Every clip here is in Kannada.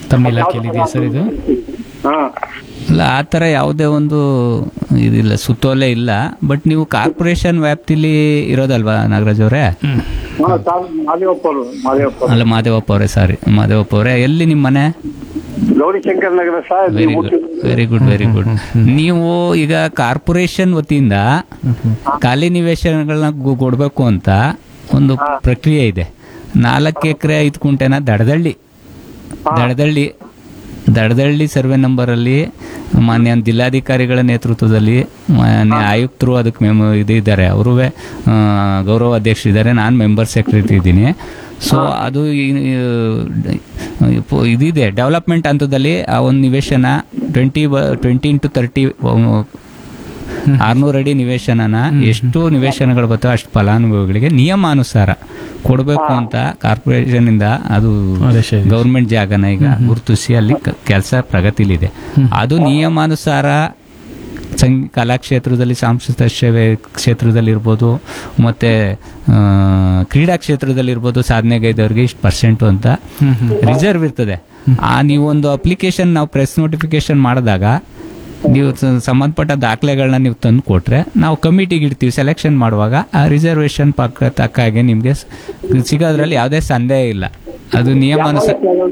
ತಮ್ಮ ಇಲಾಖೆಯಲ್ಲಿ ಇದೆಯಾ ಸರ್ ಇದು? ಹಾ ಇಲ್ಲ, ಆ ಥರ ಯಾವುದೇ ಒಂದು ಇದಿಲ್ಲ, ಸುತ್ತೋಲೆ ಇಲ್ಲ. ಬಟ್ ನೀವು ಕಾರ್ಪೊರೇಷನ್ ವ್ಯಾಪ್ತಿಲಿ ಇರೋದಲ್ವಾ ನಾಗರಾಜ್ ಅವರೇ? ಮಾದೇವಪ್ಪ ಅಲ್ಲ, ಮಾದೇವಪ್ಪ ಅವರೇ, ಸಾರಿ, ಮಾದೇವಪ್ಪ ಅವರೇ. ಎಲ್ಲಿ ನಿಮ್ಮ ಮನೆ? ಗೌರಿಶಂಕರ್ ನಗರ sir. Very good, very good, very good. ನೀವು ಈಗ ಕಾರ್ಪೊರೇಷನ್ ವತಿಯಿಂದ ಖಾಲಿ ನಿವೇಶನಗಳನ್ನ ಕೊಡಬೇಕು ಅಂತ ಒಂದು ಪ್ರಕ್ರಿಯೆ ಇದೆ. 4 ಎಕರೆ 5 ಕುಂಟೆನ ದಡದಳ್ಳಿ ಸರ್ವೆ ನಂಬರ್ ಅಲ್ಲಿ ಮಾನ್ಯ ಜಿಲ್ಲಾಧಿಕಾರಿಗಳ ನೇತೃತ್ವದಲ್ಲಿ ಮಾನ್ಯ ಆಯುಕ್ತರು ಅದಕ್ಕೆ ಇದ್ದಾರೆ, ಅವರು ಗೌರವ ಅಧ್ಯಕ್ಷರಿದ್ದಾರೆ, ನಾನು ಮೆಂಬರ್ ಸೆಕ್ರೆಟರಿ ಇದ್ದೀನಿ. ಸೊ ಅದು ಇದಿದೆ ಡೆವಲಪ್ಮೆಂಟ್ ಹಂತದಲ್ಲಿ. ಆ ಒಂದು ನಿವೇಶನ 20 into 30 600 ಅಡಿ ನಿವೇಶನನ ಎಷ್ಟು ನಿವೇಶನಗಳು ಬರ್ತವೆ ಅಷ್ಟು ಫಲಾನುಭವಿಗಳಿಗೆ ನಿಯಮಾನುಸಾರ ಕೊಡಬೇಕು ಅಂತ ಕಾರ್ಪೊರೇಷನ್ ಇಂದ, ಅದು ಗೌರ್ಮೆಂಟ್ ಜಾಗನ ಈಗ ಗುರುತಿಸಿ ಅಲ್ಲಿ ಕೆಲಸ ಪ್ರಗತಿಲಿದೆ. ಅದು ನಿಯಮಾನುಸಾರ ಕಲಾ ಕ್ಷೇತ್ರದಲ್ಲಿ, ಸಾಂಸ್ಕೃತಿಕ ಸೇವೆ ಕ್ಷೇತ್ರದಲ್ಲಿರ್ಬೋದು, ಮತ್ತು ಕ್ರೀಡಾ ಕ್ಷೇತ್ರದಲ್ಲಿರ್ಬೋದು, ಸಾಧನೆಗೈದವ್ರಿಗೆ ಇಷ್ಟು % ಅಂತ ರಿಸರ್ವ್ ಇರ್ತದೆ. ನೀವೊಂದು ಅಪ್ಲಿಕೇಶನ್ ನಾವು ಪ್ರೆಸ್ ನೋಟಿಫಿಕೇಶನ್ ಮಾಡಿದಾಗ ನೀವು ಸಂಬಂಧಪಟ್ಟ ದಾಖಲೆಗಳನ್ನ ನೀವು ತಂದು ಕೊಟ್ರೆ ನಾವು ಕಮಿಟಿಗೆ ಇಡ್ತೀವಿ. ಸೆಲೆಕ್ಷನ್ ಮಾಡುವಾಗ ಆ ರಿಸರ್ವೇಶನ್ ತಕ್ಕ ಹಾಗೆ ನಿಮಗೆ ಸಿಗೋದ್ರಲ್ಲಿ ಯಾವುದೇ ಸಂದೇಹ ಇಲ್ಲ. ಅದು ನಿಯಮಾನುಸಾರ.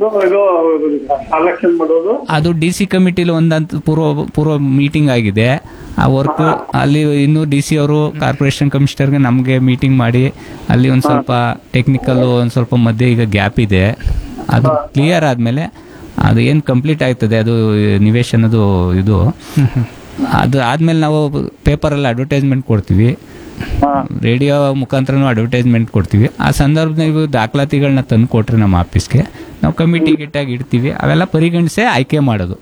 ಅದು DC ಕಮಿಟಿಲಿ ಒಂದಂತ ಪೂರ್ವ ಮೀಟಿಂಗ್ ಆಗಿದೆ. ಆ ವರ್ಕ್ ಅಲ್ಲಿ ಇನ್ನೂ DC ಅವರು ಕಾರ್ಪೊರೇಷನ್ ಕಮಿಷನರ್ಗೆ ನಮಗೆ ಮೀಟಿಂಗ್ ಮಾಡಿ ಅಲ್ಲಿ ಒಂದು ಸ್ವಲ್ಪ ಟೆಕ್ನಿಕಲ್ ಒಂದು ಸ್ವಲ್ಪ ಮಧ್ಯೆ ಈಗ ಗ್ಯಾಪ್ ಇದೆ. ಅದು ಕ್ಲಿಯರ್ ಆದಮೇಲೆ ಅದು ಏನು ಕಂಪ್ಲೀಟ್ ಆಗ್ತದೆ ಅದು ನಿವೇಶನದು ಇದು, ಅದು ಆದಮೇಲೆ ನಾವು ಪೇಪರಲ್ಲಿ ಅಡ್ವರ್ಟೈಸ್ಮೆಂಟ್ ಕೊಡ್ತೀವಿ, ರೇಡಿಯೋ ಮುಖಾಂತರನೂ ಅಡ್ವರ್ಟೈಸ್ಮೆಂಟ್ ಕೊಡ್ತೀವಿ. ಆ ಸಂದರ್ಭದಲ್ಲಿ ನೀವು ದಾಖಲಾತಿಗಳನ್ನ ತಂದು ಕೊಟ್ರೆ ನಮ್ಮ ಆಫೀಸ್ಗೆ ನಾವು ಕಮಿಟಿ ಗಿಟ್ಟಾಗಿ ಇಡ್ತೀವಿ. ಅವೆಲ್ಲ ಪರಿಗಣಿಸೇ ಆಯ್ಕೆ ಮಾಡೋದು.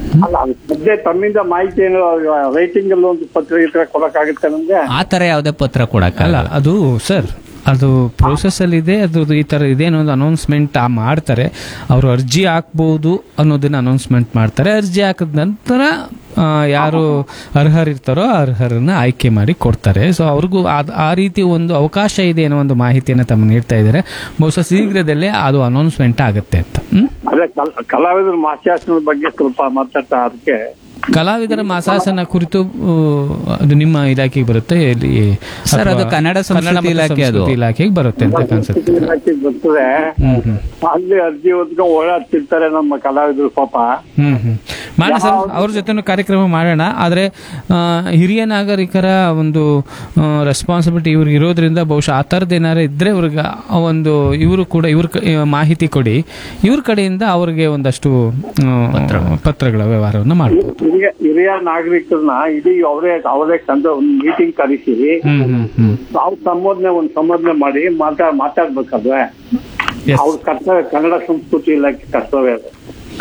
ತಮ್ಮಿಂದ ಮಾಹಿತಿ ಏನು ರೈಟಿಂಗ್ ಅಲ್ಲಿ ಒಂದು ಪತ್ರ ಕೊಡಕ್ಕಾಗುತ್ತೆ ನಮ್ಗೆ? ಆ ಥರ ಯಾವುದೇ ಪತ್ರ ಕೊಡಕ್ಕಲ್ಲ. ಅದು ಸರ್, ಅದು ಪ್ರೋಸೆಸ್ ಅಲ್ಲಿ ಇದೆ. ಅದು ಈ ತರ ಇದೆ ಅನ್ನೋದು ಅನೌನ್ಸ್ಮೆಂಟ್ ಮಾಡ್ತಾರೆ. ಅವರು ಅರ್ಜಿ ಹಾಕ್ಬಹುದು ಅನ್ನೋದನ್ನ ಅನೌನ್ಸ್ಮೆಂಟ್ ಮಾಡ್ತಾರೆ. ಅರ್ಜಿ ಹಾಕಿದ ನಂತರ ಯಾರು ಅರ್ಹರಿರ್ತಾರೋ ಅರ್ಹರನ್ನ ಆಯ್ಕೆ ಮಾಡಿ ಕೊಡ್ತಾರೆ. ಸೊ ಅವ್ರಿಗೂ ಆ ರೀತಿ ಒಂದು ಅವಕಾಶ ಇದೆ ಅನ್ನೋ ಒಂದು ಮಾಹಿತಿಯನ್ನು ತಮ್ಮ ನೀಡ್ತಾ ಇದ್ದಾರೆ. ಬಹುಶಃ ಶೀಘ್ರದಲ್ಲೇ ಅದು ಅನೌನ್ಸ್ಮೆಂಟ್ ಆಗುತ್ತೆ ಅಂತ. ಅದೇ ಕಲಾವಿದರ ಮಾಸಾಸನದ ಬಗ್ಗೆ ಸ್ವಲ್ಪ ಮಾತಾಡ್ತಾ, ಅದಕ್ಕೆ ಕಲಾವಿದರ ಮಾಸಾಸನ ಕುರಿತು ಅದು ನಿಮ್ಮ ಇಲಾಖೆಗೆ ಬರುತ್ತೆ ಸರ್? ಅದು ಕನ್ನಡ ಸಂಸ್ಕೃತಿ ಇಲಾಖೆಗೆ ಬರುತ್ತೆ ಅಂತ ಕಾಣಿಸುತ್ತೆ. ಬರ್ತದೆ. ಅಲ್ಲಿ ಅರ್ಜಿ ಹೊತ್ಕೊಂಡು ಓಡಾಡ್ತಿರ್ತಾರೆ ನಮ್ಮ ಕಲಾವಿದರು ಪಾಪ. ಮಾಡೋಣ ಸರ್, ಅವ್ರ ಜೊತೆ ಕಾರ್ಯಕ್ರಮ ಮಾಡೋಣ. ಆದ್ರೆ ಹಿರಿಯ ನಾಗರಿಕರ ಒಂದು ರೆಸ್ಪಾನ್ಸಿಬಿಲಿಟಿ ಇವ್ರಿಗೆ ಇರೋದ್ರಿಂದ ಬಹುಶಃ ಆ ಥರದ್ದು ಏನಾರು ಇದ್ರೆ ಇವ್ರಿಗೆ ಒಂದು ಇವರು ಕೂಡ ಮಾಹಿತಿ ಕೊಡಿ. ಇವ್ರ ಕಡೆಯಿಂದ ಅವ್ರಿಗೆ ಒಂದಷ್ಟು ಪತ್ರಗಳ ವ್ಯವಹಾರವನ್ನು ಮಾಡಬಹುದು. ಹಿರಿಯ ನಾಗರಿಕರನ್ನ ಇಡೀ ಅವರೇ ಕಂಡು ಒಂದು ಮೀಟಿಂಗ್ ಕರೆಸಿ ನಾವು ಸಂಬೋಧನೆ ಮಾಡಿ ಮಾತಾಡ್ಬೇಕಲ್ವೇ? ಅವ್ರ ಕರ್ತವ್ಯ, ಕನ್ನಡ ಸಂಸ್ಕೃತಿ ಇಲಾಖೆ ಕರ್ತವ್ಯ ಅದು.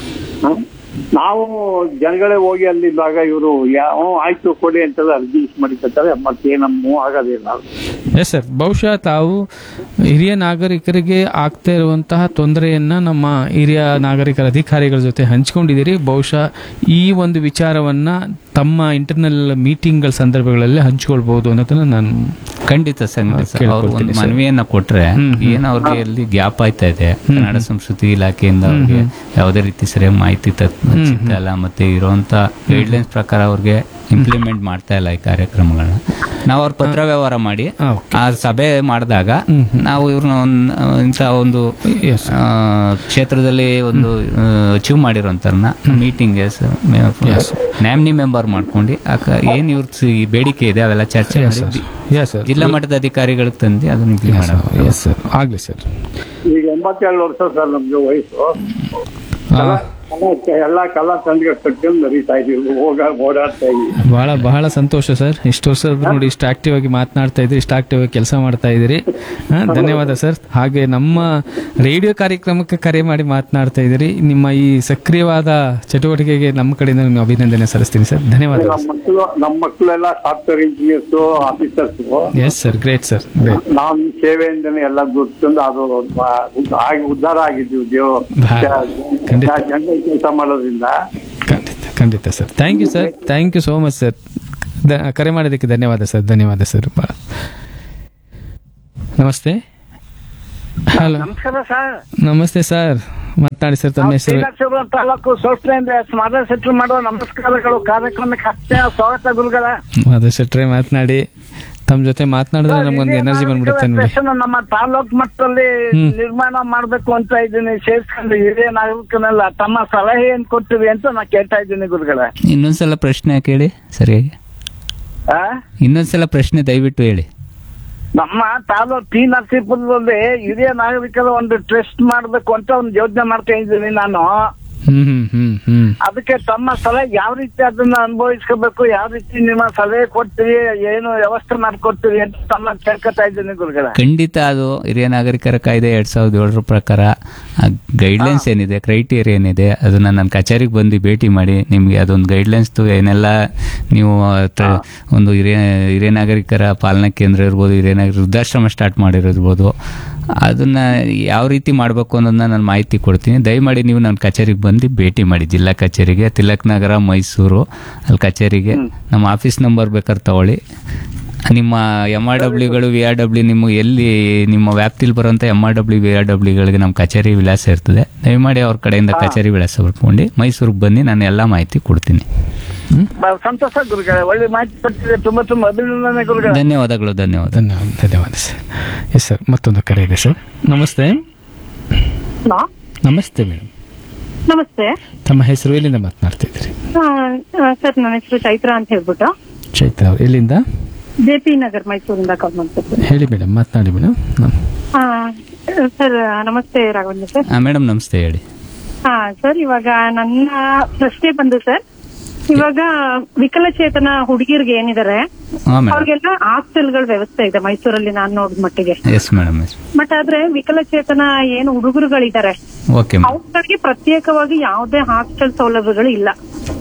ನಾವು ಜನಗಳೇ ಹೋಗಿ ಅಲ್ಲಿದ್ದಾಗ ಇವರು ಆಯ್ತು ಕೊಡಿ ಅಂತ ಅರ್ಜಿ ಮಾಡಿರ್ತಾರೆ, ಮತ್ತೆ ನಮ್ಮ ಆಗೋದಿಲ್ಲ. ಎಸ್ ಸರ್, ಬಹುಶಃ ತಾವು ಹಿರಿಯ ನಾಗರಿಕರಿಗೆ ಆಗ್ತಾ ಇರುವಂತಹ ತೊಂದರೆಯನ್ನ ನಮ್ಮ ಹಿರಿಯ ನಾಗರಿಕರ ಅಧಿಕಾರಿಗಳ ಜೊತೆ ಹಂಚಿಕೊಂಡಿದ್ದೀರಿ. ಬಹುಶಃ ಈ ಒಂದು ವಿಚಾರವನ್ನ ತಮ್ಮ ಇಂಟರ್ನಲ್ ಮೀಟಿಂಗ್ಗಳ ಸಂದರ್ಭಗಳಲ್ಲಿ ಹಂಚಿಕೊಳ್ಬಹುದು ಅನ್ನೋದನ್ನ ನಾನು ಖಂಡಿತ ಒಂದು ಮನವಿಯನ್ನ ಕೊಟ್ರೆ ಏನು ಅವ್ರಿಗೆ ಎಲ್ಲಿ ಗ್ಯಾಪ್ ಆಯ್ತಾ ಇದೆ, ಕನ್ನಡ ಸಂಸ್ಕೃತಿ ಇಲಾಖೆಯಿಂದ ಅವ್ರಿಗೆ ಯಾವುದೇ ರೀತಿ ಸರಿಯಾಗಿ ಮಾಹಿತಿ ಸಿಗ್ತಾ ಇಲ್ಲ, ಮತ್ತೆ ಇರುವಂತ ಗೈಡ್ಲೈನ್ಸ್ ಪ್ರಕಾರ ಅವ್ರಿಗೆ ಇಂಪ್ಲಿಮೆಂಟ್ ಮಾಡ್ತಾ ಇಲ್ಲ ಈ ಕಾರ್ಯಕ್ರಮಗಳನ್ನ. ನಾವು ಅವ್ರ ಪತ್ರ ವ್ಯವಹಾರ ಮಾಡಿ ಆ ಸಭೆ ಮಾಡಿದಾಗ ನಾವು ಇವ್ರನ್ನ ಇಂಥ ಒಂದು ಕ್ಷೇತ್ರದಲ್ಲಿ ಒಂದು ಅಚೀವ್ ಮಾಡಿರೋಂಥವ್ರನ್ನ ಮೀಟಿಂಗ್ಗೆ ನ್ಯಾಮ್ನಿ ಮೆಂಬರ್ ಮಾಡ್ಕೊಂಡು ಏನ್ ಇವ್ರ ಬೇಡಿಕೆ ಇದೆ ಅವೆಲ್ಲ ಚರ್ಚೆ ಮಾಡಿ ಜಿಲ್ಲಾ ಮಟ್ಟದ ಅಧಿಕಾರಿಗಳಿಗೆ ತಂದು ಅದನ್ನ ಇಂಪ್ಲಿಮೆಂಟ್ ಆಗ್ಲಿ ಸರ್. ಈಗ 82 ವರ್ಷ ಸರ್ ನಮ್ಗೆ ವಯಸ್ಸು. ಎಲ್ಲ ಕಲಾ ತಂಡಗಳು ಕಟ್ಕೊಂಡು ನಡೀತಾ ಇದೀವಿ, ಓಡಾಡ್ತಾ ಇದೀವಿ. ಬಹಳ ಸಂತೋಷ ಸರ್. ಇಷ್ಟು ವರ್ಷ ನೋಡಿ ಇಷ್ಟು ಆಕ್ಟಿವ್ ಆಗಿ ಮಾತನಾಡ್ತಾ ಇದ್ರಿ, ಇಷ್ಟು ಆಕ್ಟಿವ್ ಆಗಿ ಕೆಲಸ ಮಾಡ್ತಾ ಇದ್ದೀರಿ. ಧನ್ಯವಾದ ಸರ್. ಹಾಗೆ ನಮ್ಮ ರೇಡಿಯೋ ಕಾರ್ಯಕ್ರಮಕ್ಕೆ ಕರೆ ಮಾಡಿ ಮಾತನಾಡ್ತಾ ಇದ್ದೀರಿ. ನಿಮ್ಮ ಈ ಸಕ್ರಿಯವಾದ ಚಟುವಟಿಕೆಗೆ ನಮ್ಮ ಕಡೆಯಿಂದ ನಿಮ್ಗೆ ಅಭಿನಂದನೆ ಸಲ್ಲಿಸ್ತೀನಿ ಸರ್. ಧನ್ಯವಾದ. ನಮ್ಮ ಮಕ್ಕಳೆಲ್ಲ software engineers, officers. Yes sir, great sir, great. ನಾವು ಈ ಸೇವೆಯಿಂದನೇ ಎಲ್ಲ ಗುರುತಿಂದು ಅದು ಉದ್ಧಾರ ಆಗಿದ್ದೀವಿ. ಕೆಲಸ ಮಾಡೋದ್ರಿಂದ ಖಂಡಿತ sir. Thank you sir, thank you so much sir. ಕರೆ ಮಾಡೋದಕ್ಕೆ ಧನ್ಯವಾದ ಸರ್. ಧನ್ಯವಾದ ಸರ್. ನಮಸ್ತೆ. ಹಲೋ, ನಮಸ್ಕಾರ ಸರ್. ನಮಸ್ತೆ ಸರ್. ಮಾತನಾಡಿ ಸರ್, ತಮ್ಮ ಹೆಸರು? ಶ್ರೀನಿವಾಸಪುರ ತಾಲೂಕು ಸೋಸ್ಟ್ರೆಯಿಂದ ಸ್ಮಾರಕ ಸೆಟ್ಲ್ ಮಾಡುವ ನಮಸ್ಕಾರಗಳು. ಕಾರ್ಯಕ್ರಮಕ್ಕೆ ಆತ್ಮೀಯ ಸ್ವಾಗತ ಗುರುಗಳ. ಅದೇ ಸೆಟ್ರೆ ಮಾತನಾಡಿ. ತಮ್ಮ ಜೊತೆ ಮಾತನಾಡಿದ್ರೆ ನಮ್ಗೊಂದು ಎನರ್ಜಿ ಬಂದ್ಬಿಡುತ್ತೆ ನೋಡಿ. ನಮ್ಮ ತಾಲೂಕ್ ಮಟ್ಟದಲ್ಲಿ ನಿರ್ಮಾಣ ಮಾಡ್ಬೇಕು ಅಂತ ಇದ್ದೀನಿ, ಸೇರ್ಸ್ಕೊಂಡು ಹಿರಿಯ ನಾಗರಿಕನೆಲ್ಲ ತಮ್ಮ ಸಲಹೆ ಏನ್ ಕೊಡ್ತೀವಿ ಅಂತ ನಾ ಕೇಳ್ತಾ ಇದ್ದೀನಿ ಗುರುಗಳ. ಇನ್ನೊಂದ್ಸಲ ಪ್ರಶ್ನೆ ಕೇಳಿ ಸರಿಯಾಗಿ. ಇನ್ನೊಂದ್ಸಲ ಪ್ರಶ್ನೆ ದಯವಿಟ್ಟು ಹೇಳಿ. ನಮ್ಮ ತಾಲೂಕ್ ಟಿ ನರಸೀಪುರದಲ್ಲಿ ಹಿರಿಯ ನಾಗರಿಕರ ಒಂದು ಟ್ರಸ್ಟ್ ಮಾಡ್ಬೇಕು ಅಂತ ಒಂದು ಯೋಜನೆ ಮಾಡ್ತಾ ಇದ್ದೀನಿ ನಾನು. ಅದಕ್ಕೆ ತಮ್ಮ ಸಲಹೆ ಯಾವ ರೀತಿ ಅದನ್ನ ಅನುಭವಿಸ್ಕೋಬೇಕು, ಯಾವ ರೀತಿ ನಿಮ್ಮ ಸಲಹೆ ಕೊಡ್ತೀರಿ, ಏನು ವ್ಯವಸ್ಥೆ ಮಾಡ್ಕೊಡ್ತೀರಿ ಅಂತ ತಮ್ಮ ಕೇಳ್ಕೊತಾ ಇದ್ದೀನಿ ಗುರುಗಳ. ಖಂಡಿತ ಅದು ಹಿರಿಯ ನಾಗರಿಕರ ಕಾಯ್ದೆ 2007 ಪ್ರಕಾರ ಗೈಡ್ಲೈನ್ಸ್ ಏನಿದೆ, ಕ್ರೈಟೀರಿಯಾ ಏನಿದೆ, ಅದನ್ನ ನನ್ನ ಕಚೇರಿಗೆ ಬಂದು ಭೇಟಿ ಮಾಡಿ ನಿಮ್ಗೆ ಅದೊಂದು ಗೈಡ್ಲೈನ್ಸ್ ಏನೆಲ್ಲ ನೀವು ಒಂದು ಹಿರಿಯ ನಾಗರಿಕರ ಪಾಲನಾ ಕೇಂದ್ರ ಇರ್ಬೋದು, ಹಿರಿಯ ನಾಗರಿಕ ವೃದ್ಧಾಶ್ರಮ ಸ್ಟಾರ್ಟ್ ಮಾಡಿರೋರ್ಬೋದು, ಅದನ್ನ ಯಾವ ರೀತಿ ಮಾಡಬೇಕು ಅನ್ನೋದನ್ನ ನಾನು ಮಾಹಿತಿ ಕೊಡ್ತೀನಿ. ದಯಮಾಡಿ ನೀವು ನನ್ನ ಕಚೇರಿಗೆ ಬಂದು ಭೇಟಿ ಮಾಡಿ, ಜಿಲ್ಲಾ ಕಚೇರಿಗೆ, ತಿಲಕ್ ನಗರ, ಮೈಸೂರು, ಅಲ್ಲಿ ಕಚೇರಿಗೆ. ನಮ್ಮ ಆಫೀಸ್ ನಂಬರ್ ಬೇಕಾದ್ರೆ ತಗೊಳ್ಳಿ. ನಿಮ್ಮ MRWಗಳು VRW ನಿಮಗೆ ಎಲ್ಲಿ ನಿಮ್ಮ ವ್ಯಾಪ್ತಿಲಿ ಬರುವಂಥ MRW VRWಗಳಿಗೆ ನಮ್ಮ ಕಚೇರಿ ವಿಳಾಸ ಇರ್ತದೆ. ದಯಮಾಡಿ ಅವ್ರ ಕಡೆಯಿಂದ ಕಚೇರಿ ವಿಳಾಸ ಬರ್ಕೊಂಡು ಮೈಸೂರಿಗೆ ಬನ್ನಿ, ನಾನು ಎಲ್ಲ ಮಾಹಿತಿ ಕೊಡ್ತೀನಿ. ಸಂತೋಷ ಗುರುಗಳೇ, ಒಳ್ಳೆ ಮಾಹಿತಿ ಕೊಡ್ತಿದೆ. ತುಂಬಾ ತುಂಬಾ ಅಭಿನಂದನೆ ಗುರುಗಳೇ. ಧನ್ಯವಾದಗಳು. ಧನ್ಯವಾದ ಸರ್. ಎಸ್ ಸರ್, ಮತ್ತೊಂದು ಕರೆ ಇದೆ ಸರ್. ನಮಸ್ತೆ. ನಮಸ್ತೆ ಮೇಡಮ್. ನಮಸ್ತೆ. ತಮ್ಮ ಹೆಸರು, ಎಲ್ಲಿಂದ ಮಾತನಾಡ್ತಿದ್ದೀರಿ? ಸರ್, ನನ್ನ ಹೆಸರು ಚೈತ್ರ ಅಂತ ಹೇಳ್ಬಿಟ್ಟು. ಚೈತ್ರ ಅವ್ರು ಎಲ್ಲಿಂದ? JP ನಗರ್, ಮೈಸೂರಿಂದ ಕಾಲ್ ಮಾಡ್ತಿದ್ದೀನಿ. ಹೇಳಿ ಮೇಡಮ್, ಮಾತನಾಡಿ ಮೇಡಮ್. ಸರ್ ನಮಸ್ತೆ ರಾಘವೇಂದ್ರ ಸರ್. ಮೇಡಮ್ ನಮಸ್ತೆ, ಹೇಳಿ. ಸರ್, ಇವಾಗ ನನ್ನ ಪ್ರಶ್ನೆ ಬಂದು ಸರ್, ಇವಾಗ ವಿಕಲಚೇತನ ಹುಡುಗಿರ್ಗೆ ಏನಿದ್ದಾರೆ ಅವ್ರಿಗೆಲ್ಲ ಹಾಸ್ಟೆಲ್ಗಳ ವ್ಯವಸ್ಥೆ ಇದೆ ಮೈಸೂರಲ್ಲಿ, ನಾನು ನೋಡಿದ ಮಟ್ಟಿಗೆ. ಬಟ್ ಆದ್ರೆ ವಿಕಲಚೇತನ ಏನು ಹುಡುಗರುಗಳಿದ್ದಾರೆ ಅವ್ರಿಗೆ ಪ್ರತ್ಯೇಕವಾಗಿ ಯಾವುದೇ ಹಾಸ್ಟೆಲ್ ಸೌಲಭ್ಯಗಳು ಇಲ್ಲ.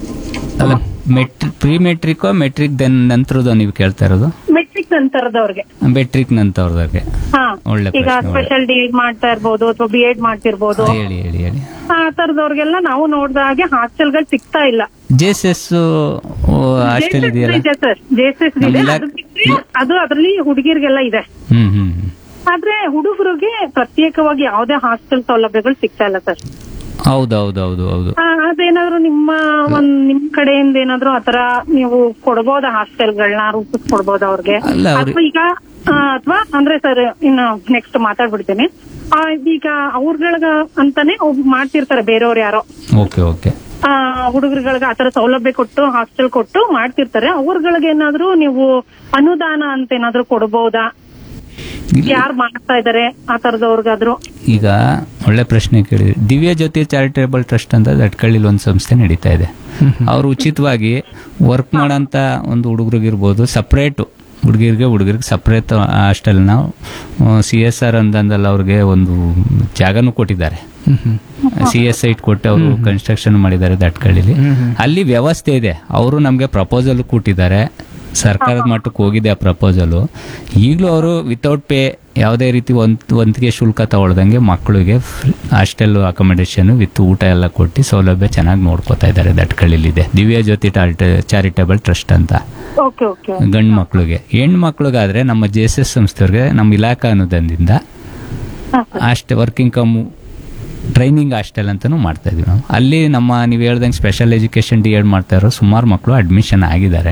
ಪ್ರೀ ಮೆಟ್ರಿಕ್ ಮೆಟ್ರಿಕ್ ನಂತರದ ನೀವು ಕೇಳ್ತಾ ಇರೋದು? ಮೆಟ್ರಿಕ್ ನಂತರದವ್ರಿಗೆ. ಮೆಟ್ರಿಕ್ ನಂತರದವ್ರಿಗೆ ಈಗ ಸ್ಪೆಷಲ್ ಡಿ.ಎಡ್ ಮಾಡ್ತಾ ಇರ್ಬೋದು ಅಥವಾ B.Ed ಮಾಡ್ತಿರ್ಬೋದು, ಆ ತರದವ್ರಿಗೆಲ್ಲ ನಾವು ನೋಡಿದ ಹಾಗೆ ಹಾಸ್ಟೆಲ್ಗಳು ಸಿಗ್ತಾ ಇಲ್ಲ. JSS ಹಾಸ್ಟೆಲ್ ಇದೆಯಲ್ಲ ಸರ್, JSS ಇದೆ, ಅದು ಅದರಲ್ಲಿ ಹುಡುಗಿರ್ಗೆಲ್ಲ ಇದೆ. ಆದ್ರೆ ಹುಡುಗರಿಗೆ ಪ್ರತ್ಯೇಕವಾಗಿ ಯಾವುದೇ ಹಾಸ್ಟೆಲ್ ಸೌಲಭ್ಯಗಳು ಸಿಗ್ತಾ ಇಲ್ಲ ಸರ್. ಹೌದೌದೌದು. ಅದೇನಾದ್ರು ನಿಮ್ ಕಡೆಯಿಂದ ಏನಾದ್ರು ಆತರ ನೀವು ಕೊಡ್ಬೋದ ಹಾಸ್ಟೆಲ್ಗಳನ್ನ ರೂಪಿಸ್ಕೊಡ್ಬೋದ ಅವ್ರಿಗೆ? ಅಥವಾ ಈಗ ಅಥವಾ ಅಂದ್ರೆ ಸರ್, ಇನ್ನು ನೆಕ್ಸ್ಟ್ ಮಾತಾಡ್ಬಿಡ್ತೀನಿ. ಈಗ ಅವ್ರಗಳಗ ಅಂತಾನೆ ಮಾಡ್ತಿರ್ತಾರೆ ಬೇರೆಯವ್ರು ಯಾರೋ ಹುಡುಗರುಗಳಿಗೆ ಆತರ ಸೌಲಭ್ಯ ಕೊಟ್ಟು ಹಾಸ್ಟೆಲ್ ಕೊಟ್ಟು ಮಾಡ್ತಿರ್ತಾರೆ. ಅವ್ರಗಳಿಗೆ ಏನಾದ್ರು ನೀವು ಅನುದಾನ ಅಂತ ಏನಾದ್ರು ಕೊಡ್ಬೋದಾ? ಯಾರು ಮಾಡ್ತಾ ಇದಾರೆ ಆ ತರದವ್ರಿಗಾದ್ರು? ಈಗ ಒಳ್ಳೆ ಪ್ರಶ್ನೆ ಕೇಳಿದ್ರಿ. ದಿವ್ಯ ಜ್ಯೋತಿ ಚಾರಿಟೇಬಲ್ ಟ್ರಸ್ಟ್ ಅಂತ ದಟ್ಕಳ್ಳಿ ಒಂದು ಸಂಸ್ಥೆ ನಡೀತಾ ಇದೆ. ಅವರು ಉಚಿತವಾಗಿ ವರ್ಕ್ ಮಾಡೋಂಥ ಒಂದು ಹುಡುಗರಿಗಿರ್ಬೋದು, ಸಪ್ರೇಟ್ ಹುಡುಗರಿಗೆ ಸಪ್ರೇಟ್ ಹಾಸ್ಟೆಲ್ ನಾವು CSR ಅಂದಂದಲ್ಲ ಅವ್ರಿಗೆ ಒಂದು ಜಾಗನೂ ಕೊಟ್ಟಿದ್ದಾರೆ. CS ಸೈಟ್ ಕೊಟ್ಟು ಅವರು ಕನ್ಸ್ಟ್ರಕ್ಷನ್ ಮಾಡಿದ್ದಾರೆ ದಟ್ಕಳ್ಳಿಲಿ. ಅಲ್ಲಿ ವ್ಯವಸ್ಥೆ ಇದೆ. ಅವರು ನಮಗೆ ಪ್ರಪೋಸಲ್ ಕೊಟ್ಟಿದ್ದಾರೆ, ಸರ್ಕಾರದ ಮಟ್ಟಕ್ಕೆ ಹೋಗಿದೆ ಆ ಪ್ರಪೋಸಲು. ಈಗಲೂ ಅವರು ವಿತೌಟ್ ಪೇ ಯಾವುದೇ ರೀತಿ ಒಂದಿಗೆ ಶುಲ್ಕ ತಗೊಳ್ದಂಗೆ ಮಕ್ಕಳಿಗೆ ಹಾಸ್ಟೆಲ್ ಅಕಾಮಿಡೇಷನ್ ವಿತ್ ಊಟ ಎಲ್ಲ ಕೊಟ್ಟು ಸೌಲಭ್ಯ ಚೆನ್ನಾಗಿ ನೋಡ್ಕೋತಾ ಇದ್ದಾರೆ. ದಟ್ಕಳ್ಳಿಲಿದೆ ದಿವ್ಯ ಜ್ಯೋತಿ ಚಾರಿಟೇಬಲ್ ಟ್ರಸ್ಟ್ ಅಂತ. ಗಂಡು ಮಕ್ಕಳಿಗೆ. ಹೆಣ್ಣು ಮಕ್ಕಳಿಗಾದ್ರೆ ನಮ್ಮ JSS ಸಂಸ್ಥೆಯವ್ರಿಗೆ ನಮ್ಮ ಇಲಾಖಾ ಅನುದಾನದಿಂದ ವರ್ಕಿಂಗ್ ಕಮ್ ಟ್ರೈನಿಂಗ್ ಹಾಸ್ಟೆಲ್ ಅಂತಾನು ಮಾಡ್ತಾ ಇದೀವಿ ನಾವು. ಅಲ್ಲಿ ನಮ್ಮ ನೀವು ಹೇಳ್ದಂಗೆ ಸ್ಪೆಷಲ್ ಎಜುಕೇಶನ್ D.Ed ಮಾಡ್ತಾ ಇರೋ ಸುಮಾರು ಮಕ್ಕಳು ಅಡ್ಮಿಷನ್ ಆಗಿದ್ದಾರೆ.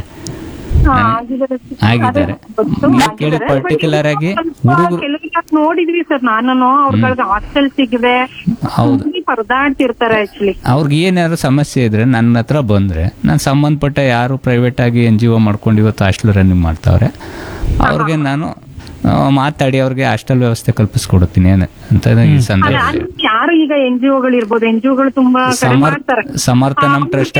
ಕೇಳಿ ಪರ್ಟಿಕ್ಯುಲರ್ ಆಗಿ ನೋಡಿದ್ವಿ ಸರ್, ನಾನು ಅವ್ರಿಗೆ ಹಾಸ್ಟೆಲ್ ಸಿಗದೆ ಪರದಾಡ್ತಿರ್ತಾರೆ. ಅವ್ರಿಗೆ ಏನಾದ್ರು ಸಮಸ್ಯೆ ಇದ್ರೆ ನನ್ನ ಹತ್ರ ಬಂದ್ರೆ ನಾನು ಸಂಬಂಧಪಟ್ಟ ಯಾರು ಪ್ರೈವೇಟ್ ಆಗಿ NGO ಮಾಡ್ಕೊಂಡು ಇವತ್ತು ಹಾಸ್ಟೆಲ್ ರನ್ನಿಂಗ್ ಮಾಡ್ತಾವ್ರೆ ಅವ್ರಿಗೆ ನಾನು ಮಾತಾಡಿ ಅವ್ರಿಗೆ ಹಾಸ್ಟೆಲ್ ವ್ಯವಸ್ಥೆ ಕಲ್ಪಿಸ್ಕೊಡುತ್ತೀನಿ ಅಂತ ಈ ಸಂದರ್ಭ. ಯಾರು ಈಗ NGOಗಳು ಇರ್ಬೋದು, NGOಗಳು ತುಂಬಾ ಸಮರ್ಥನಂ ಟ್ರಸ್ಟ್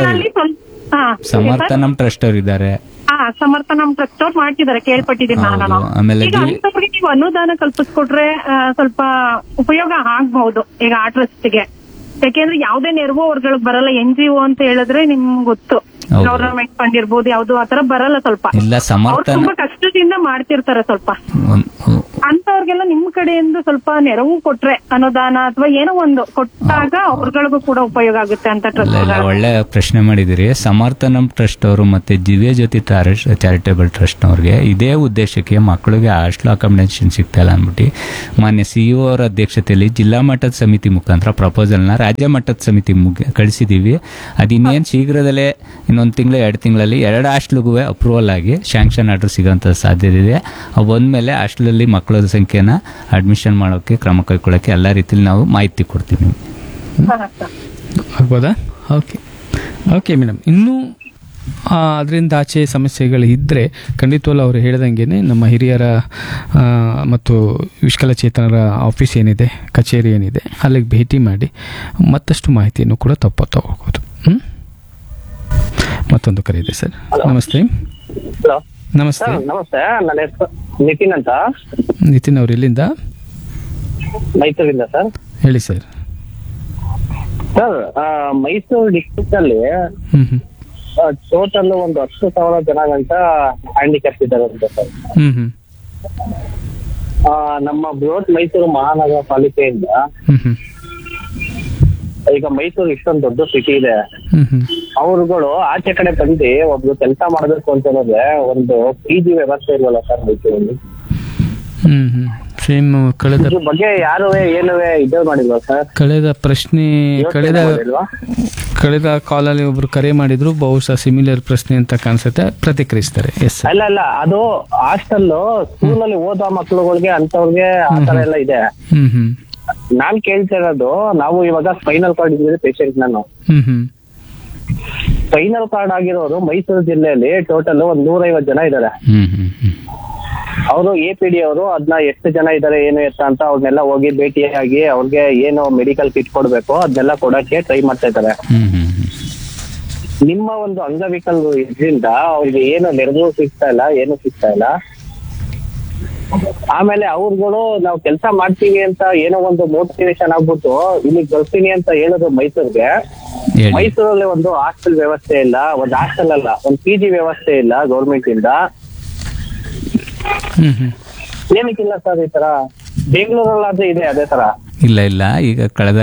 ಅವ್ರು ಇದ್ದಾರೆ. ಸಮರ್ಥನಂ ಟ್ರಸ್ಟ್ ಅವ್ರು ಮಾಡ್ತಿದ್ದಾರೆ, ಕೇಳ್ಪಟ್ಟಿದ್ದೀನಿ ನಾನು. ಈಗ ನೀವು ಅನುದಾನ ಕಲ್ಪಿಸ್ಕೊಟ್ರೆ ಸ್ವಲ್ಪ ಉಪಯೋಗ ಆಗ್ಬಹುದು ಈಗ ಆ ಟ್ರಸ್ಟ್ಗೆ. ಯಾಕೆಂದ್ರೆ ಯಾವುದೇ ನೆರವು ಅವ್ರಗಳಿಗೆ ಬರಲ್ಲ. NGO ಅಂತ ಹೇಳಿದ್ರೆ ನಿಮ್ಗೆ ಗೊತ್ತು, ಹೌದು. ಗವರ್ನಮೆಂಟ್ ಫಂಡ್ ಇರ್ಬೋದು, ಯಾವ್ದು ಆತರ ಬರಲ್ಲ. ಸ್ವಲ್ಪ ಇಲ್ಲ ಅವ್ರು ಸಮರ್ಥನ ತುಂಬಾ ಕಷ್ಟದಿಂದ ಮಾಡ್ತಿರ್ತಾರೆ. ಸ್ವಲ್ಪ ಅಂತವ್ರಿಗೆಲ್ಲ ನಿಮ್ ಕಡೆಯಿಂದ ಸ್ವಲ್ಪ ನೆರವು ಕೊಟ್ರೆ, ಅನುದಾನ ಅಥವಾ ಏನೋ ಒಂದು ಕೊಟ್ಟಾಗ ಅವ್ರಗಳಿಗೂ ಕೂಡ ಉಪಯೋಗ ಆಗುತ್ತೆ ಅಂತ ಟ್ರಸ್ಟ್. ಒಳ್ಳೆ ಪ್ರಶ್ನೆ ಮಾಡಿದಿರಿ. ಸಮರ್ಥನಂ ಟ್ರಸ್ಟ್ ಅವರು ಮತ್ತೆ ದಿವ್ಯ ಜ್ಯೋತಿ ಚಾರಿಟೇಬಲ್ ಟ್ರಸ್ಟ್ ಅವ್ರಿಗೆ ಇದೇ ಉದ್ದೇಶಕ್ಕೆ ಮಕ್ಕಳಿಗೆ ಹಾಸ್ಟೆಲ್ ಅಕಾಮಿಡೇಷನ್ ಸಿಗ್ತಾ ಇಲ್ಲ ಅಂದ್ಬಿಟ್ಟು ಮಾನ್ಯ ಸಿಇಒ ಅವರ ಅಧ್ಯಕ್ಷತೆಯಲ್ಲಿ ಜಿಲ್ಲಾ ಮಟ್ಟದ ಸಮಿತಿ ಮುಖಾಂತರ ಪ್ರಪೋಸಲ್ನ ರಾಜ್ಯ ಮಟ್ಟದ ಸಮಿತಿ ಕಳಿಸಿದೀವಿ. ಅದಿನ್ನೇನು ಶೀಘ್ರದಲ್ಲೇ ಇನ್ನೊಂದು ತಿಂಗಳು 2 ತಿಂಗಳಲ್ಲಿ 2 ಹಾಸ್ಟೆಲ್ಗೂ ಅಪ್ರೂವಲ್ ಆಗಿ ಶಾಂಕ್ಷನ್ ಆರ್ಡರ್ ಸಿಗೋಂಥ ಸಾಧ್ಯತೆ ಇದೆ. ಅವು ಬಂದಮೇಲೆ ಹಾಸ್ಟೆಲಲ್ಲಿ ಮಕ್ಕಳ ಸಂಖ್ಯೆನ ಅಡ್ಮಿಷನ್ ಮಾಡೋಕ್ಕೆ ಕ್ರಮ ಕೈಗೊಳ್ಳೋಕ್ಕೆ ಎಲ್ಲ ರೀತಿಯಲ್ಲಿ ನಾವು ಮಾಹಿತಿ ಕೊಡ್ತೀವಿ. ಆಗ್ಬೋದಾ? Okay okay madam. ಇನ್ನೂ ಅದರಿಂದ ಆಚೆ ಸಮಸ್ಯೆಗಳು ಇದ್ದರೆ ಖಂಡಿತವಲ್ಲ ಅವರು ಹೇಳ್ದಂಗೆ ನಮ್ಮ ಹಿರಿಯರ ಮತ್ತು ವಿಕಲಚೇತನರ ಆಫೀಸ್ ಏನಿದೆ, ಕಚೇರಿ ಏನಿದೆ, ಅಲ್ಲಿಗೆ ಭೇಟಿ ಮಾಡಿ ಮತ್ತಷ್ಟು ಮಾಹಿತಿಯನ್ನು ಕೂಡ ತಗೋಬೋದು. ಮತ್ತೊಂದು ಕರೆ ಇದೆ ಸರ್. ನಮಸ್ತೆ. ಹಲೋ ನಮಸ್ತೆ. ನಮಸ್ತೆ, ನನ್ನ ಹೆಸರು ನಿತಿನ್ ಅಂತ. ನಿತಿನ್ ಅವರು ಎಲ್ಲಿಂದ? ಮೈಸೂರಿಂದ ಸರ್. ಹೇಳಿ ಸರ್. ಸರ್, ಮೈಸೂರು ಡಿಸ್ಟ್ರಿಕ್ಟ್ ಅಲ್ಲಿ ಟೋಟಲ್ ಒಂದು 10,000 ಜನ ಗಂಟ ಹ್ಯಾಂಡಿಕ್ಯಾಪ್ ಇದ್ದಾರೆ ಅಂತ ಸರ್. ನಮ್ಮ ಬೃಹತ್ ಮೈಸೂರು ಮಹಾನಗರ ಪಾಲಿಕೆಯಿಂದ ಈಗ ಮೈಸೂರು ಇಷ್ಟೊಂದು ದೊಡ್ಡ ಸಿಟಿ ಇದೆ, ಅವ್ರುಗಳು ಆಚೆ ಕಡೆ ಬಂದು ಒಬ್ರು ಕೆಲಸ ಮಾಡಬೇಕು ಅಂತ ಹೇಳಿದ್ರೆ ಒಂದು PG ವ್ಯವಸ್ಥೆ ಇಲ್ವಲ್ಲ ಸರ್ ಮೈಸೂರಲ್ಲಿ? ಸೇಮ್ ಕಳೆದ ಬಗ್ಗೆ ಯಾರು ಏನುವೆ ಇದು ಮಾಡಿಲ್ವಾ ಸರ್? ಕಳೆದ ಪ್ರಶ್ನೆ ಕಳೆದ ಕಾಲಲ್ಲಿ ಒಬ್ರು ಕರೆ ಮಾಡಿದ್ರು, ಬಹುಶಃ ಸಿಮಿಲರ್ ಪ್ರಶ್ನೆ ಅಂತ ಕಾಣಿಸುತ್ತೆ, ಪ್ರತಿಕ್ರಿಯಿಸ್ತಾರೆ. ಎಸ್ ಅಲ್ಲ ಅದು ಹಾಸ್ಟೆಲ್ ಸ್ಕೂಲಲ್ಲಿ ಓದೋ ಮಕ್ಳುಗಳಿಗೆ ಅಂತವ್ರಿಗೆ ಆತರ ಎಲ್ಲ ಇದೆ. ನಾನ್ ಕೇಳ್ತಾ ಇರೋದು, ನಾವು ಇವಾಗ ಸ್ಪೈನಲ್ ಕಾರ್ಡ್ ಇದ್ರೆ ಪೇಷಂಟ್, ನಾನು ಸ್ಪೈನಲ್ ಕಾರ್ಡ್ ಆಗಿರೋರು ಮೈಸೂರು ಜಿಲ್ಲೆಯಲ್ಲಿ ಟೋಟಲ್ 150 ಜನ ಇದ್ದಾರೆ. ಅವರು APD ಅವರು ಅದನ್ನ ಎಷ್ಟು ಜನ ಇದ್ದಾರೆ ಏನು ಎತ್ತ ಅಂತ ಅವ್ರನ್ನೆಲ್ಲ ಹೋಗಿ ಭೇಟಿಯಾಗಿ ಅವ್ರಿಗೆ ಏನು ಮೆಡಿಕಲ್ ಕಿಟ್ ಕೊಡ್ಬೇಕು ಅದನ್ನೆಲ್ಲ ಕೊಡಕ್ಕೆ ಟ್ರೈ ಮಾಡ್ತಾ ಇದ್ದಾರೆ. ನಿಮ್ಮ ಒಂದು ಅಂಗವಿಕಲರು ಇದರಿಂದ ಅವ್ರಿಗೆ ಏನು ನೆರವು ಸಿಗ್ತಾ ಇಲ್ಲ, ಏನು ಸಿಗ್ತಾ ಇಲ್ಲ. ಆಮೇಲೆ ಅವ್ರುಗಳು ನಾವು ಕೆಲಸ ಮಾಡ್ತೀವಿ ಅಂತ ಏನೋ ಒಂದು ಮೋಟಿವೇಶನ್ ಆಗ್ಬಿಟ್ಟು ಇಲ್ಲಿ ಬರ್ತೀನಿ ಅಂತ ಹೇಳೋದು ಮೈಸೂರಿಗೆ. ಮೈಸೂರಲ್ಲಿ ಒಂದು ಹಾಸ್ಟೆಲ್ ವ್ಯವಸ್ಥೆ ಇಲ್ಲ, ಒಂದು ಹಾಸ್ಟೆಲ್ ಅಲ್ಲ, ಒಂದು PG ವ್ಯವಸ್ಥೆ ಇಲ್ಲ ಗೌರ್ಮೆಂಟ್ ಇಂದ. ಏನಕ್ಕಿಲ್ಲ ಸರ್ ಈ ತರ? ಬೆಂಗಳೂರಲ್ಲಾದ್ರೆ ಇದೆ ಅದೇ ತರ. ಇಲ್ಲ ಈಗ ಕಳೆದ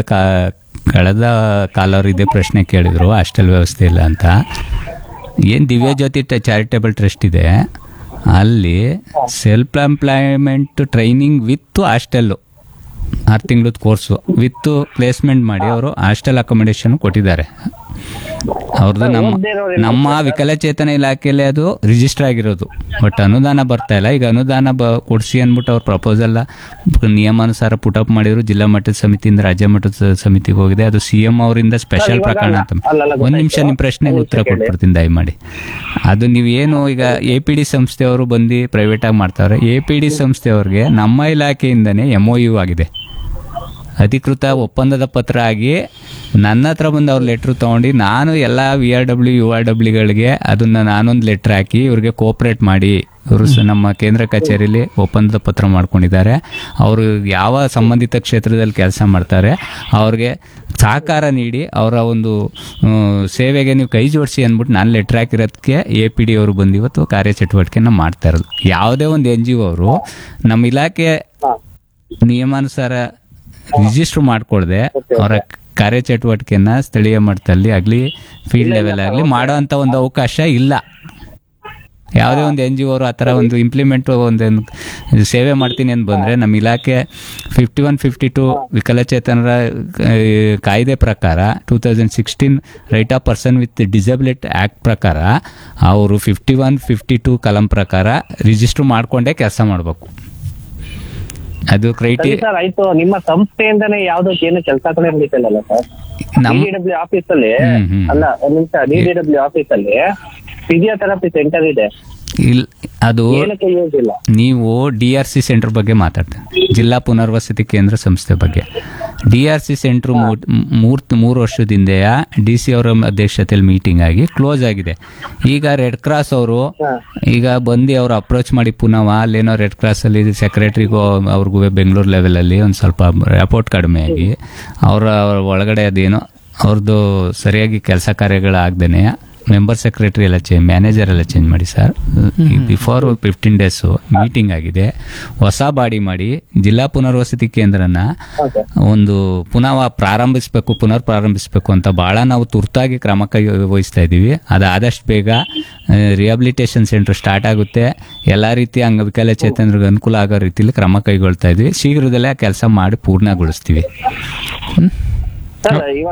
ಕಾಲವ್ರು ಇದೇ ಪ್ರಶ್ನೆ ಕೇಳಿದ್ರು, ಹಾಸ್ಟೆಲ್ ವ್ಯವಸ್ಥೆ ಇಲ್ಲ ಅಂತ. ಏನು ದಿವ್ಯ ಜ್ಯೋತಿ ಚಾರಿಟೇಬಲ್ ಟ್ರಸ್ಟ್ ಇದೆ, ಅಲ್ಲಿ self employment training with hostel 6 ತಿಂಗಳದ ಕೋರ್ಸು ವಿತ್ ಪ್ಲೇಸ್ಮೆಂಟ್ ಮಾಡಿ ಅವರು ಹಾಸ್ಟೆಲ್ ಅಕಾಮಿಡೇಷನ್ ಕೊಟ್ಟಿದ್ದಾರೆ. ಅವ್ರದ್ದು ನಮ್ಮ ವಿಕಲಚೇತನ ಇಲಾಖೆಯಲ್ಲಿ ಅದು ರಿಜಿಸ್ಟರ್ ಆಗಿರೋದು, ಬಟ್ ಅನುದಾನ ಬರ್ತಾ ಇಲ್ಲ. ಈಗ ಅನುದಾನ ಕೊಡಿಸಿ ಅಂದ್ಬಿಟ್ಟು ಅವ್ರ ಪ್ರಪೋಸಲ್ ನಿಯಮಾನುಸಾರ ಪುಟಪ್ ಮಾಡಿದ್ರು. ಜಿಲ್ಲಾ ಮಟ್ಟದ ಸಮಿತಿಯಿಂದ ರಾಜ್ಯ ಮಟ್ಟದ ಸಮಿತಿಗೆ ಹೋಗಿದೆ. ಅದು CM ಅವರಿಂದ ಸ್ಪೆಷಲ್ ಪ್ರಕರಣ ಅಂತ. 1 ನಿಮಿಷ ನಿಮ್ಮ ಪ್ರಶ್ನೆಗೆ ಉತ್ತರ ಕೊಟ್ಬಿಡ್ತೀನಿ ದಯಮಾಡಿ. ಅದು ನೀವೇನು ಈಗ APD ಸಂಸ್ಥೆಯವರು ಬಂದು ಪ್ರೈವೇಟ್ ಆಗಿ ಮಾಡ್ತಾವ್ರೆ. APD ಸಂಸ್ಥೆಯವ್ರಿಗೆ ನಮ್ಮ ಇಲಾಖೆಯಿಂದನೇ MOU ಆಗಿದೆ, ಅಧಿಕೃತ ಒಪ್ಪಂದದ ಪತ್ರ ಆಗಿ ನನ್ನ ಹತ್ರ ಬಂದು ಅವ್ರ ಲೆಟ್ರ್ ತೊಗೊಂಡು ನಾನು ಎಲ್ಲ VRW URWಗಳಿಗೆ ಅದನ್ನು ನಾನೊಂದು ಲೆಟ್ರ್ ಹಾಕಿ ಇವ್ರಿಗೆ ಕೋಆಪ್ರೇಟ್ ಮಾಡಿ ಇವರು ನಮ್ಮ ಕೇಂದ್ರ ಕಚೇರಿಯಲ್ಲಿ ಒಪ್ಪಂದದ ಪತ್ರ ಮಾಡ್ಕೊಂಡಿದ್ದಾರೆ. ಅವರು ಯಾವ ಸಂಬಂಧಿತ ಕ್ಷೇತ್ರದಲ್ಲಿ ಕೆಲಸ ಮಾಡ್ತಾರೆ ಅವ್ರಿಗೆ ಸಹಕಾರ ನೀಡಿ ಅವರ ಒಂದು ಸೇವೆಗೆ ನೀವು ಕೈ ಜೋಡಿಸಿ ಅಂದ್ಬಿಟ್ಟು ನಾನು ಲೆಟ್ರ್ ಹಾಕಿರೋದಕ್ಕೆ APD ಅವರು ಬಂದು ಇವತ್ತು ಕಾರ್ಯಚಟುವಟಿಕೆನ ಮಾಡ್ತಾ ಇರೋದು. ಯಾವುದೇ ಒಂದು NGO ಅವರು ನಮ್ಮ ಇಲಾಖೆ ನಿಯಮಾನುಸಾರ ರಿಜಿಸ್ಟರ್ ಮಾಡ್ಕೊಳ್ದೆ ಅವರ ಕಾರ್ಯಚಟುವಟಿಕೆನ ಸ್ಥಳೀಯ ಮಟ್ಟದಲ್ಲಿ ಆಗಲಿ ಫೀಲ್ಡ್ ಲೆವೆಲ್ ಆಗಲಿ ಮಾಡೋ ಅಂಥ ಒಂದು ಅವಕಾಶ ಇಲ್ಲ. ಯಾವುದೇ ಒಂದು NGO ಅವರು ಆ ಥರ ಒಂದು ಇಂಪ್ಲಿಮೆಂಟ್ ಒಂದು ಸೇವೆ ಮಾಡ್ತೀನಿ ಅಂತ ಬಂದರೆ ನಮ್ಮ ಇಲಾಖೆ 51-52 ವಿಕಲಚೇತನರ ಕಾಯ್ದೆ ಪ್ರಕಾರ 2016 right of person with disability act ಪ್ರಕಾರ ಅವರು 51-52 ಕಲಂ ಪ್ರಕಾರ ರಿಜಿಸ್ಟರ್ ಮಾಡಿಕೊಂಡೇ ಕೆಲಸ ಮಾಡಬೇಕು. ಅದು ಕ್ರೈಟೀರಿಯಾ ಆಯ್ತು. ನಿಮ್ಮ ಸಂಸ್ಥೆಯಿಂದನೇ ಯಾವ್ದಕ್ಕೆ ಏನು ಕೆಲಸಗಳೇ ನಡೀತಿಲ್ಲ ಸರ್? DDW ಆಫೀಸ್ ಅಲ್ಲಿ ಅಲ್ಲ, ಒಂದ್ ನಿಮಿಷ, DDW ಆಫೀಸ್ ಅಲ್ಲಿ ಫಿಸಿಯೋಥೆರಪಿ ಸೆಂಟರ್ ಇದೆ. ಅದು ನೀವು DRC ಸೆಂಟರ್ ಬಗ್ಗೆ ಮಾತಾಡ್ತಾರೆ, ಜಿಲ್ಲಾ ಪುನರ್ವಸತಿ ಕೇಂದ್ರ ಸಂಸ್ಥೆ ಬಗ್ಗೆ. DRC ಸೆಂಟರ್ 3 ವರ್ಷದಿಂದ DC ಅವರ ಅಧ್ಯಕ್ಷತೆಯಲ್ಲಿ ಮೀಟಿಂಗ್ ಆಗಿ ಕ್ಲೋಸ್ ಆಗಿದೆ. ಈಗ ರೆಡ್ ಕ್ರಾಸ್ ಅವರು ಈಗ ಬಂದು ಅವರು ಅಪ್ರೋಚ್ ಮಾಡಿ ಪುನಃ ಅಲ್ಲೇನೋ ರೆಡ್ ಕ್ರಾಸ್ ಅಲ್ಲಿ ಸೆಕ್ರೆಟರಿಗೂ ಅವ್ರಿಗೂ ಬೆಂಗಳೂರು ಲೆವೆಲಲ್ಲಿ ಒಂದು ಸ್ವಲ್ಪ ರಿಪೋರ್ಟ್ ಕಡಿಮೆ ಆಗಿ ಅವರ ಒಳಗಡೆ ಅದೇನೋ ಅವ್ರದ್ದು ಸರಿಯಾಗಿ ಕೆಲಸ ಕಾರ್ಯಗಳಾಗ್ದೇನೆ ಮೆಂಬರ್ ಸೆಕ್ರೆಟರಿ ಎಲ್ಲ ಮ್ಯಾನೇಜರ್ ಎಲ್ಲ ಚೇಂಜ್ ಮಾಡಿ ಸರ್. ಬಿಫೋರ್ 15 days ಮೀಟಿಂಗ್ ಆಗಿದೆ. ಹೊಸ ಬಾಡಿ ಮಾಡಿ ಜಿಲ್ಲಾ ಪುನರ್ವಸತಿ ಕೇಂದ್ರನ ಒಂದು ಪುನಃ ಪುನರ್ ಪ್ರಾರಂಭಿಸಬೇಕು ಅಂತ ಬಹಳ ನಾವು ತುರ್ತಾಗಿ ಕ್ರಮ ವಹಿಸ್ತಾ ಇದ್ದೀವಿ. ಅದು ಆದಷ್ಟು ಬೇಗ ರಿಹಾಬಿಲಿಟೇಷನ್ ಸೆಂಟರ್ ಸ್ಟಾರ್ಟ್ ಆಗುತ್ತೆ. ಎಲ್ಲ ರೀತಿಯ ಅಂಗವಿಕಲಚೇತನರಿಗೆ ಅನುಕೂಲ ಆಗೋ ರೀತಿಯಲ್ಲಿ ಕ್ರಮ ಕೈಗೊಳ್ತಾ ಇದ್ವಿ. ಶೀಘ್ರದಲ್ಲೇ ಕೆಲಸ ಮಾಡಿ ಪೂರ್ಣಗೊಳಿಸ್ತೀವಿ.